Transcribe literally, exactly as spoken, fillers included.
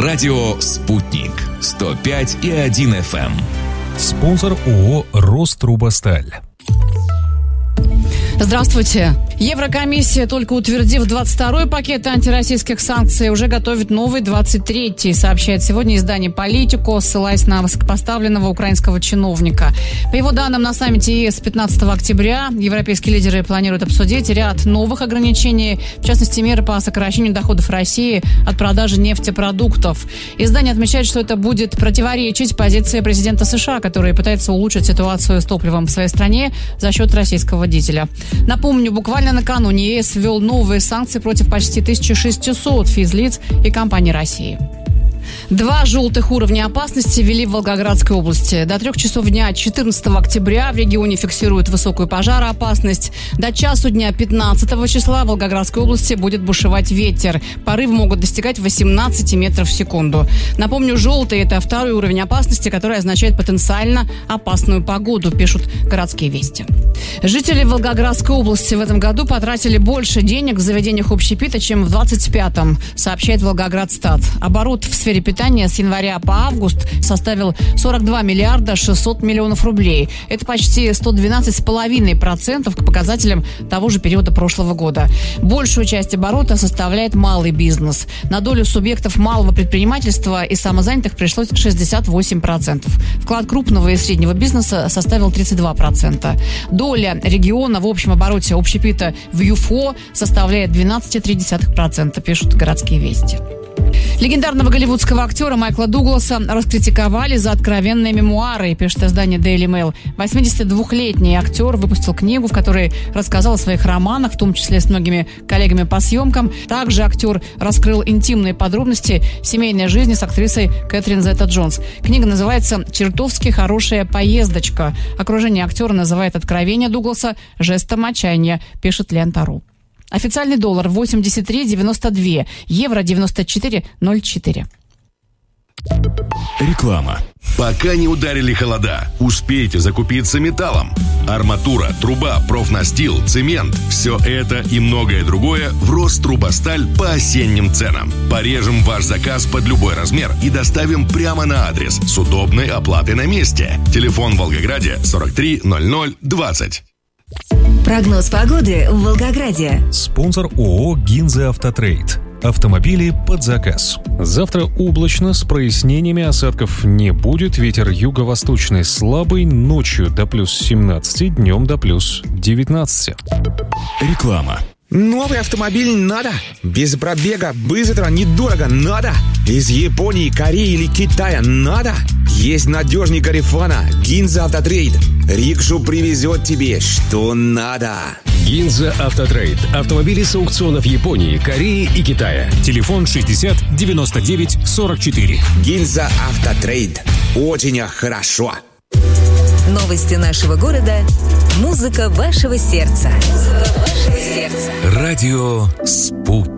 Радио «Спутник». сто пять и один эф эм. Спонсор ООО «Рострубосталь». Здравствуйте. Еврокомиссия, только утвердив двадцать второй пакет антироссийских санкций, уже готовит новый двадцать третий, сообщает сегодня издание «Политико», ссылаясь на высокопоставленного украинского чиновника. По его данным, на саммите ЕС пятнадцатого октября европейские лидеры планируют обсудить ряд новых ограничений, в частности, меры по сокращению доходов России от продажи нефтепродуктов. Издание отмечает, что это будет противоречить позиции президента США, который пытается улучшить ситуацию с топливом в своей стране за счет российского дизеля. Напомню, буквально накануне ЕС ввел новые санкции против почти тысячи шестисот физлиц и компаний России. Два желтых уровня опасности ввели в Волгоградской области. До трех часов дня четырнадцатого октября в регионе фиксируют высокую пожароопасность. До часу дня пятнадцатого числа в Волгоградской области будет бушевать ветер. Порывы могут достигать восемнадцати метров в секунду. Напомню, желтый – это второй уровень опасности, который означает потенциально опасную погоду, пишут городские вести. Жители Волгоградской области в этом году потратили больше денег в заведениях общепита, чем в двадцать пятом, сообщает Волгоградстат. Оборот в сфере питания с января по август составил сорок два миллиарда шестьсот миллионов рублей. Это почти сто двенадцать целых пять десятых процента к показателям того же периода прошлого года. Большую часть оборота составляет малый бизнес. На долю субъектов малого предпринимательства и самозанятых пришлось шестьдесят восемь процентов. Вклад крупного и среднего бизнеса составил тридцать два процента. Доля региона в общем обороте общепита в ЮФО составляет двенадцать целых три десятых процента, пишут городские вести. Легендарного голливудского актера Майкла Дугласа раскритиковали за откровенные мемуары, пишет издание Daily Mail. восьмидесятидвухлетний актер выпустил книгу, в которой рассказал о своих романах, в том числе с многими коллегами по съемкам. Также актер раскрыл интимные подробности семейной жизни с актрисой Кэтрин Зета-Джонс. Книга называется «Чертовски хорошая поездочка». Окружение актера называет откровение Дугласа жестом отчаяния, пишет Лента.ру. Официальный доллар восемьдесят три девяносто два, евро девяносто четыре ноль четыре. Реклама. Пока не ударили холода, успейте закупиться металлом. Арматура, труба, профнастил, цемент – все это и многое другое в Рострубосталь по осенним ценам. Порежем ваш заказ под любой размер и доставим прямо на адрес с удобной оплатой на месте. Телефон в Волгограде сорок три ноль ноль двадцать. Прогноз погоды в Волгограде. Спонсор ООО «Гинза Автотрейд». Автомобили под заказ. Завтра облачно, с прояснениями, осадков не будет. Ветер юго-восточный слабый, ночью до плюс семнадцати, днем до плюс девятнадцати. Реклама. Новый автомобиль надо. Без пробега, быстро, недорого надо. Из Японии, Кореи или Китая надо. Есть надежный Гарифана. Гинза Автотрейд. Рикшу привезет тебе, что надо. Гинза Автотрейд. Автомобили с аукционов Японии, Кореи и Китая. Телефон шестьдесят девяносто девять сорок четыре. Гинза Автотрейд. Очень хорошо. Новости нашего города. Музыка вашего сердца. Музыка вашего сердца. Радио «Спутник».